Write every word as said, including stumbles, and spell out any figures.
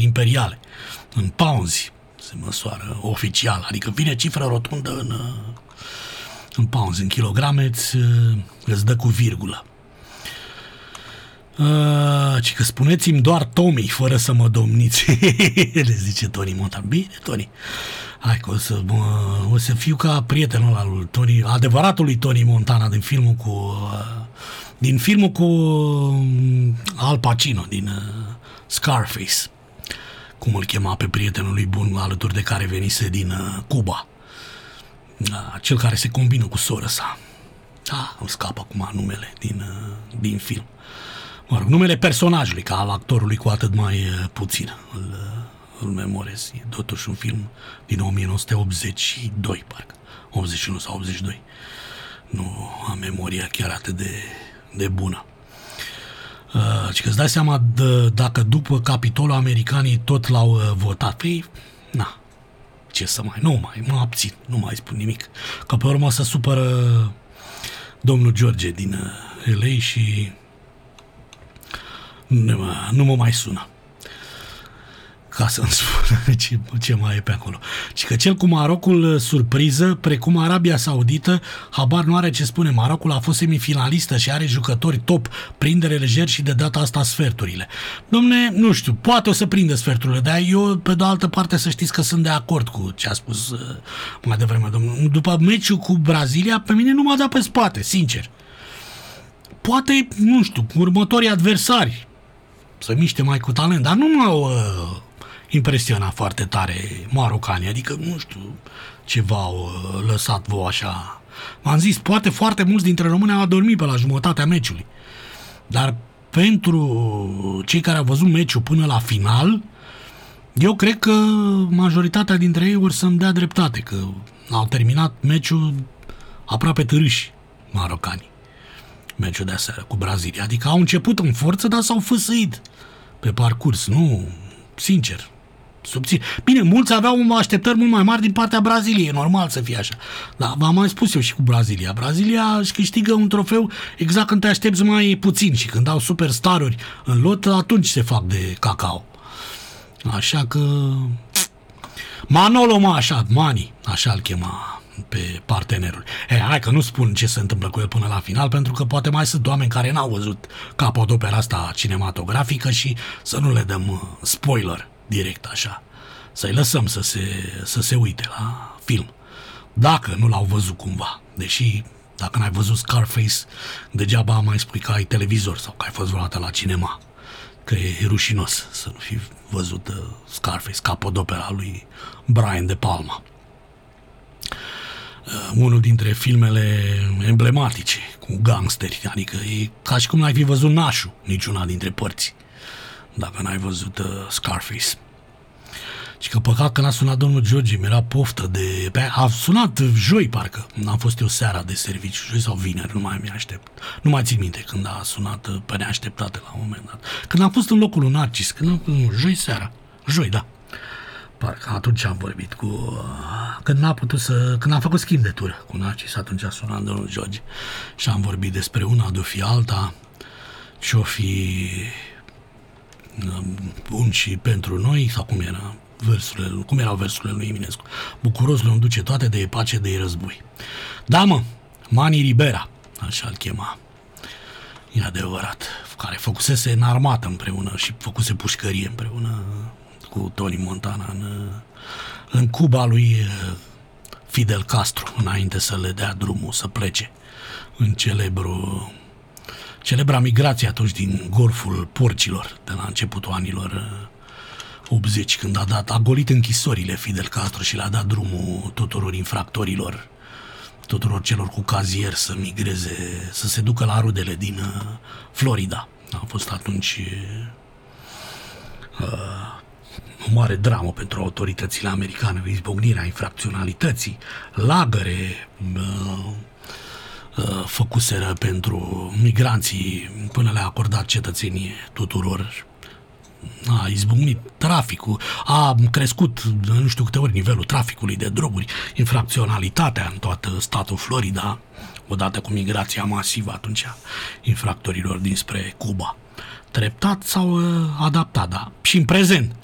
imperiale. În pounds se măsoară oficial, adică vine cifră rotundă în, în pounds, în kilograme îți, îți dă cu virgulă. Uh, ci că spuneți-mi doar Tommy, fără să mă domniți. Le zice Tony Montana. Bine, Tony. Hai că o să, mă, o să fiu ca prietenul ăla lui Tony, adevăratul lui Tony Montana din filmul cu uh, din filmul cu Al Pacino, din uh, Scarface. Cum îl chema pe prietenul lui bun alături de care venise din uh, Cuba. Uh, cel care se combină cu sora sa. Da, îmi scapă acum numele din, uh, din film. Mă rog, numele personajului, ca al actorului cu atât mai uh, puțin îl, uh, îl memorez. E totuși un film din o mie nouă sute optzeci și doi, parcă. optzeci și unu sau optzeci și doi. Nu am memoria chiar atât de, de bună. Uh, și că îți dai seama de, dacă după Capitolul americanii tot l-au uh, votat. Păi, na, ce să mai, nu mai, mă abțin, nu mai spun nimic. Că pe urmă să supără domnul George din uh, L A și nu mă, nu mă mai sună ca să-mi spună ce, ce mai e pe acolo. Și că cel cu Marocul surpriză, precum Arabia Saudită, habar nu are ce spune. Marocul a fost semifinalistă și are jucători top, prindere lejer și de data asta sferturile. Dom'le, nu știu, poate o să prindă sferturile, dar eu, pe de altă parte, să știți că sunt de acord cu ce a spus uh, mai devreme domnul. După meciul cu Brazilia, pe mine nu m-a dat pe spate, sincer. Poate, nu știu, următorii adversari să miște mai cu talent, dar nu m-au uh, impresionat foarte tare marocanii, adică, nu știu, ce v-au uh, lăsat voi așa. M-am zis, poate foarte mulți dintre români au adormit pe la jumătatea meciului, dar pentru cei care au văzut meciul până la final, eu cred că majoritatea dintre ei or să-mi dea dreptate, că au terminat meciul aproape târâși marocanii. Meciul de aseară cu Brazilia. Adică au început în forță, dar s-au fâsâit pe parcurs. Nu, sincer, subțin. Bine, mulți aveau așteptări mult mai mari din partea Braziliei, e normal să fie așa. Dar v-am mai spus eu și cu Brazilia. Brazilia își câștigă un trofeu exact când te aștepți mai puțin și când au superstaruri în lot, atunci se fac de cacao. Așa că Manolo, mă, așa, Mani, așa îl chema pe partenerul. E, hai că nu spun ce se întâmplă cu el până la final, pentru că poate mai sunt oameni care n-au văzut capodopera asta cinematografică și să nu le dăm spoiler direct așa. Să-i lăsăm să se, să se uite la film. Dacă nu l-au văzut cumva. Deși, dacă n-ai văzut Scarface, degeaba mai spui că ai televizor sau că ai fost vreodată la cinema. Că e rușinos să nu fi văzut uh, Scarface, capodopera lui Brian De Palma. Uh, unul dintre filmele emblematice cu gangsteri, adică e ca și cum n-ai fi văzut Nașul, niciuna dintre părți, dacă n-ai văzut uh, Scarface. Și că păcat că n-a sunat domnul George, mi-era poftă de... A sunat joi, parcă, n-am fost eu seara de serviciu, joi sau vineri, nu mai mi-aștept. Nu mai țin minte când a sunat pe neașteptate la un moment dat. Când am fost în locul lui Narcis, când am, joi seara, joi, da. Parcă atunci am vorbit cu... Când n-a putut să... Când am făcut schimb de tură cu Narcis, atunci a sunat domnul George și am vorbit despre una, de-o fi alta, și-o fi bun și pentru noi, sau cum era... versurile, cum erau versurile lui Eminescu. Bucuros le duce toate, de e pace, de e război. Da, mă, Mani Ribera, așa îl chema. E adevărat, care făcusese în armată împreună și făcuse pușcărie împreună cu Tony Montana în, în Cuba lui Fidel Castro, înainte să le dea drumul să plece în celebru celebra migrație atunci din Golful Porcilor, de la începutul anilor optzeci, când a dat, a golit închisorile Fidel Castro și le-a dat drumul tuturor infractorilor, tuturor celor cu cazier să migreze, să se ducă la rudele din uh, Florida. A fost atunci uh, o mare dramă pentru autoritățile americane, izbucnirea infracționalității, lagăre uh, uh, făcuseră pentru migranții până le-a acordat cetățenie tuturor. A izbucnit traficul, a crescut nu știu câte ori nivelul traficului de droguri, infracționalitatea în toată statul Florida, odată cu migrația masivă atunci infractorilor dinspre Cuba. Treptat s-au adaptat, da. Și în prezent